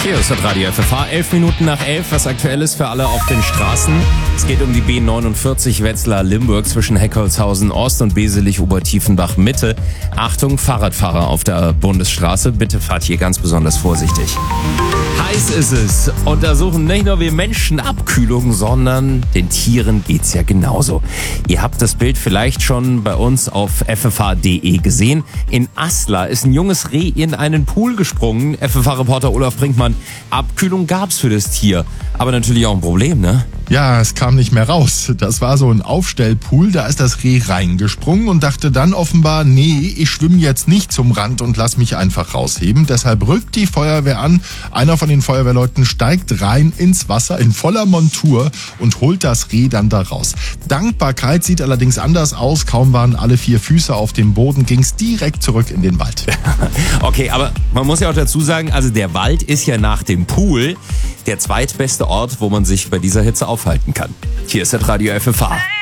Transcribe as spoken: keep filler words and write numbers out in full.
Hier ist das Radio F F H, elf Minuten nach elf, was aktuell ist für alle auf den Straßen. Es geht um die B neunundvierzig Wetzlar-Limburg zwischen Heckholzhausen Ost und Beselich-Obertiefenbach Mitte. Achtung, Fahrradfahrer auf der Bundesstraße, bitte fahrt hier ganz besonders vorsichtig. Heiß ist es und da suchen nicht nur wir Menschen Abkühlung, sondern den Tieren geht's ja genauso. Ihr habt das Bild vielleicht schon bei uns auf f f h punkt d e gesehen. In Asla ist ein junges Reh in einen Pool gesprungen. F F H-Reporter Olaf Brinkmann, Abkühlung gab's für das Tier, aber natürlich auch ein Problem, ne? Ja, es kam nicht mehr raus. Das war so ein Aufstellpool, da ist das Reh reingesprungen und dachte dann offenbar, nee, ich schwimme jetzt nicht zum Rand und lass mich einfach rausheben. Deshalb rückt die Feuerwehr an. Einer von den Feuerwehrleuten steigt rein ins Wasser in voller Montur und holt das Reh dann da raus. Dankbarkeit sieht allerdings anders aus. Kaum waren alle vier Füße auf dem Boden, ging's direkt zurück in den Wald. Okay, aber man muss ja auch dazu sagen, also der Wald ist ja nach dem Pool der zweitbeste Ort, wo man sich bei dieser Hitze aufhalten kann. Hier ist das Radio F F H.